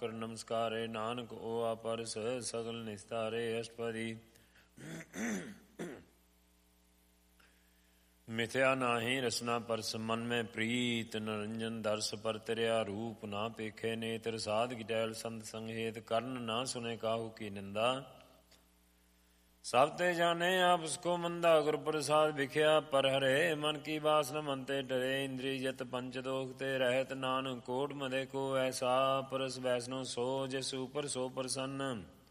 ਕਰ ਨਮਸਕਾਰੇ। ਨਾਨਕ ਓ ਆਪਰਸ ਸਗਲ ਨਿਸਤਾਰੇ। ਅਸ਼ਟਪਦੀ। ਮਿਥਿਆ ਨਾਹੀ ਰਸਨਾ ਪਰਸ ਮਨ ਮੈਂ ਪ੍ਰੀਤ। ਨਰੰਜਨ ਦਰਸ ਪਰ ਤਰਿਆ ਰੂਪ ਨਾ ਪੇਖੇ। ਨੇਤਰ ਸਾਧ ਗਿਟੈਲ ਸੰਤ ਸੰਗੇਤ। ਕਰਨ ਨਾ ਸੁਨੇ ਕਾਹੂ ਕੀ ਨਿੰਦਾ। ਸਭ ਤੇ ਜਾਣੇ ਆਪ ਉਸਕੋ ਮੰਦਾ। ਗੁਰ ਪ੍ਰਸਾਦ ਵਿਖਿਆ ਪਰ ਹਰੇ। ਮਨ ਕੀ ਬਾਸ ਨ ਮਨ ਤੇ ਡਰੇ। ਇੰਦਰੀ ਜਤ ਪੰਚ ਦੋਖ ਤੇ ਰਹਿਤ। ਨਾਨਕ ਕੋਟ ਮਦੇ ਕੋ ਐਸਾ। ਪਰਸ ਵੈਸਨੋ ਸੋ ਜਿਸ ਉਪਰ ਸੋ ਪ੍ਰਸੰਨ।